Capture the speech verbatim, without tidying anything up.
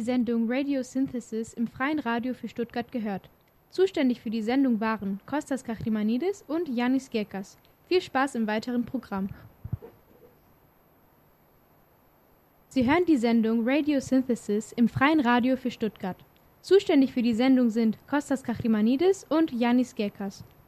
die Sendung Radio Synthesis im Freien Radio für Stuttgart gehört. Zuständig für die Sendung waren Kostas Kachimanidis und Yannis Gekas. Viel Spaß im weiteren Programm. Sie hören die Sendung Radio Synthesis im Freien Radio für Stuttgart. Zuständig für die Sendung sind Kostas Kachimanidis und Yannis Gekas.